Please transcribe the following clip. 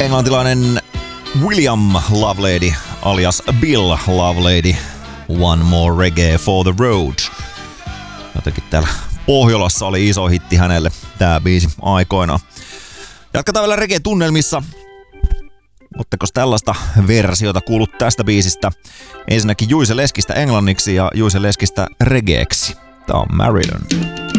englantilainen William Lovelady alias Bill Lovelady. One More Reggae for the Road. Jotenkin täällä Pohjolassa oli iso hitti hänelle tää biisi aikoinaan. Jatketaan vielä reggae-tunnelmissa. Ootteko tällaista versiota kuullut tästä biisistä? Ensinnäkin Juise Leskistä englanniksi ja Juise Leskistä reggaeksi. Tää on Marilyn.